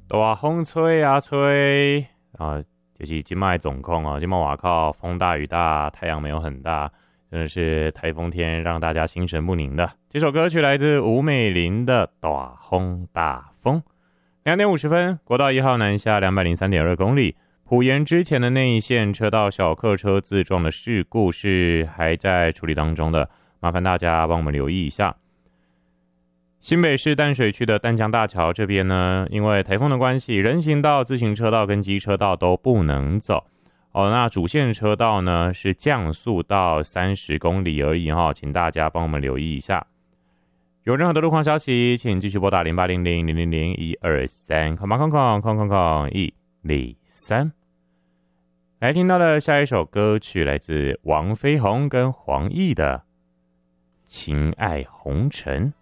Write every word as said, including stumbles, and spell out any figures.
大风吹啊吹啊，就是今麦总控啊，今麦瓦靠风大雨大，太阳没有很大，真的是台风天，让大家心神不宁的。这首歌曲来自吴美玲的《大风大风》。两点五十分，国道一号南下两百零三点二公里。埔盐之前的那一线车道小客车自撞的事故是还在处理当中的，麻烦大家帮我们留意一下。新北市淡水区的淡江大桥这边呢，因为台风的关系，人行道、自行车道跟机车道都不能走。哦，那主线车道呢是降速到三十公里而已哈，请大家帮我们留意一下。有任何的路况消息，请继续拨打零八零零零零零一二三，空八空空空空空一零三。来听到的下一首歌曲来自王飞鸿跟黄奕的《情爱红尘》。